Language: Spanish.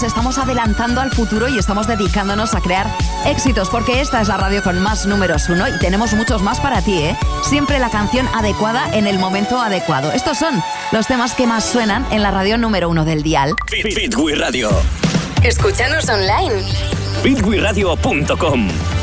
nos estamos adelantando al futuro y estamos dedicándonos a crear éxitos, porque esta es la radio con más números 1 y tenemos muchos más para ti, ¿eh? Siempre la canción adecuada en el momento adecuado. Estos son los temas que más suenan en la radio número 1 del dial. Fit Wii Radio. Escúchanos online. fitwiradio.com